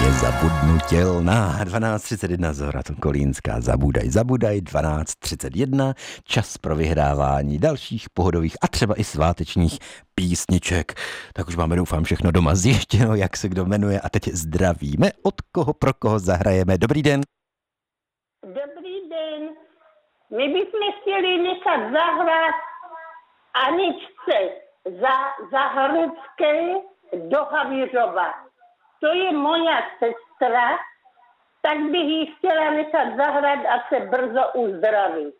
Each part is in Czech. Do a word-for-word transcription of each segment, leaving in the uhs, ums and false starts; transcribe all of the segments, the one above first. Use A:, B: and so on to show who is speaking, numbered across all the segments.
A: Nezabudnutelná. dvanáct třicet jedna Zora Kolínská. Zabudaj, zabudaj. dvanáct třicet jedna. Čas pro vyhrávání dalších pohodových a třeba i svátečních písniček. Tak už máme, doufám, všechno doma zjištěno, jak se kdo jmenuje, a teď zdravíme, od koho pro koho zahrajeme. Dobrý den.
B: Dobrý den. My bychom chtěli nechat zahrát Aničce za Zahrodské do Havířova. To je moja sestra, tak bych ji chtěla nechat zahrát a se brzo uzdraví.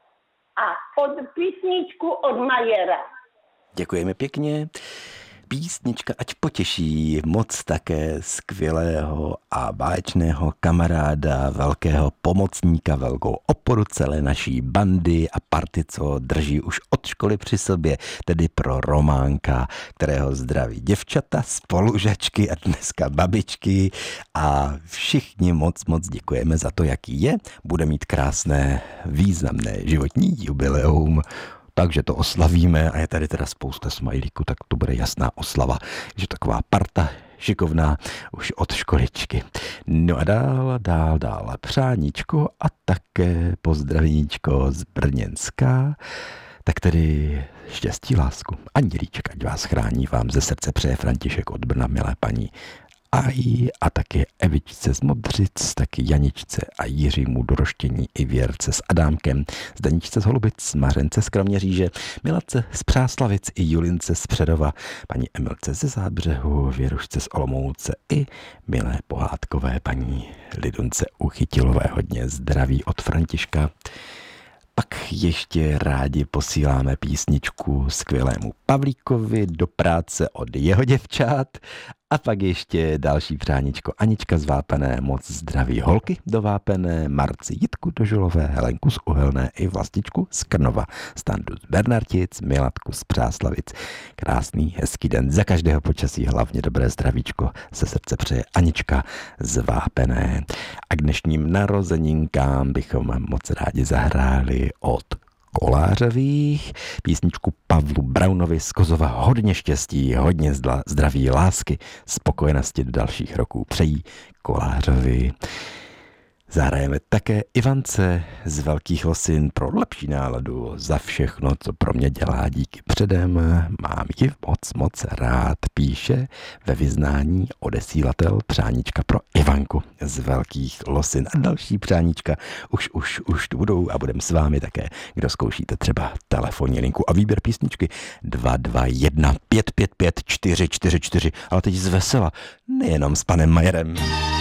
B: A od písničku od Majera.
A: Děkujeme pěkně. Písnička ať potěší moc také skvělého a báječného kamaráda, velkého pomocníka, velkou oporu celé naší bandy a party, co drží už od školy při sobě, tedy pro Románka, kterého zdraví děvčata, spolužačky a dneska babičky, a všichni moc, moc děkujeme za to, jaký je. Bude mít krásné, významné životní jubileum. Takže to oslavíme a je tady teda spousta smajlíků, tak to bude jasná oslava, že taková parta šikovná už od školičky. No a dál, dál, dál přáníčko a také pozdravíčko z Brněnska. Tak tedy štěstí, lásku, andělíček, ať vás chrání, vám ze srdce přeje František od Brna, milé paní Ají, a taky Evičce z Modřic, taky Janičce a Jiřímu do Roštění, i Věrce s Adámkem, Zdaničce z Holubic, Mařence z Kroměříže, Miladce z Přáslavic i Julince z Předova, paní Emilce ze Zábřehu, Věrušce z Olomouce i milé pohádkové paní Lidunce Uchytilové. Hodně zdraví od Františka. Pak ještě rádi posíláme písničku skvělému Pavlíkovi do práce od jeho děvčat. A pak ještě další přáníčko Anička z Vápené, moc zdraví holky do Vápené, Marci Jitku do Žulové, Helenku z Uhelné i Vlastičku z Krnova, Standu z Bernartic, Milatku z Přáslavic. Krásný, hezký den za každého počasí, hlavně dobré zdravíčko ze srdce přeje Anička z Vápené. A k dnešním narozeninkám bychom moc rádi zahráli od Kolářových písničku Pavlu Braunovi z Kozova. Hodně štěstí, hodně zdraví, lásky, spokojenosti do dalších roků přejí Kolářovi. Zahrajeme také Ivance z Velkých Losin pro lepší náladu, za všechno, co pro mě dělá, díky předem. Mám ji moc, moc rád, píše ve vyznání odesílatel přáníčka pro Ivanku z Velkých Losin. A další přáníčka už, už, už tu budou a budeme s vámi také, kdo zkoušíte třeba telefonní linku a výběr písničky dva dva jedna pět pět pět čtyři čtyři čtyři, ale teď z vesela, nejenom s panem Majerem.